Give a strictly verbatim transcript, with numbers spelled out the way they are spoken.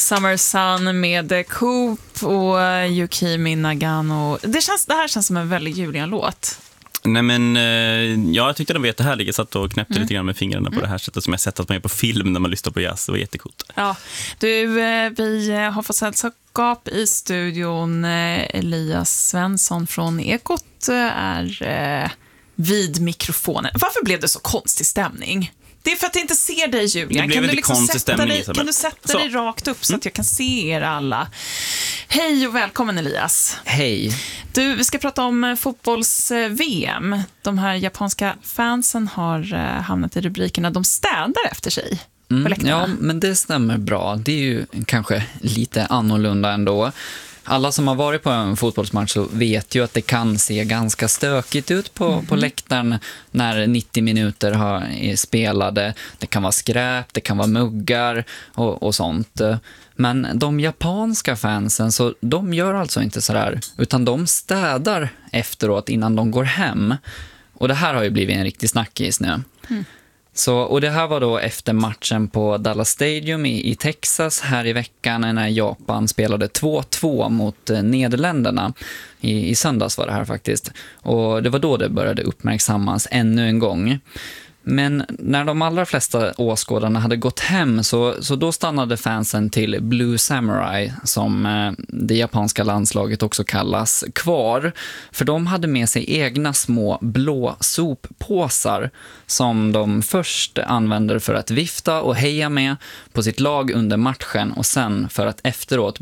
Summer Sun med Coop och Yukimi Nagano. Det, känns, det här känns som en väldigt julig låt. Nej men, ja, jag tyckte det var jättehärligt. Jag satt och knäppte mm. lite grann med fingrarna på mm. det här sättet som jag sett att man gör på film när man lyssnar på jazz. Det var jättekult. Ja, du, vi har fått sällskap i studion. Elias Svensson från Ekot är vid mikrofonen. Varför blev det så konstig stämning? Det är för att jag inte ser dig, Julian. Kan du, liksom sätta dig, kan du sätta dig rakt upp så att jag kan se er alla? Hej och välkommen, Elias. Hej. Du, vi ska prata om fotbolls-V M. De här japanska fansen har hamnat i rubrikerna. De städar efter sig. Mm, ja, men det stämmer bra. Det är ju kanske lite annorlunda ändå. Alla som har varit på en fotbollsmatch så vet ju att det kan se ganska stökigt ut på, mm. på läktaren när nittio minuter har är spelade. Det kan vara skräp, det kan vara muggar och, och sånt. Men de japanska fansen, så de gör alltså inte sådär, utan de städar efteråt innan de går hem. Och det här har ju blivit en riktig snackis nu. Mm. Så, och det här var då efter matchen på Dallas Stadium i, i Texas här i veckan när Japan spelade två två mot eh, Nederländerna. I, I söndags var det här faktiskt. Och det var då det började uppmärksammas ännu en gång. Men när de allra flesta åskådarna hade gått hem så, så då stannade fansen till Blue Samurai, som eh, det japanska landslaget också kallas, kvar. För de hade med sig egna små blå soppåsar som de först använder för att vifta och heja med på sitt lag under matchen och sen för att efteråt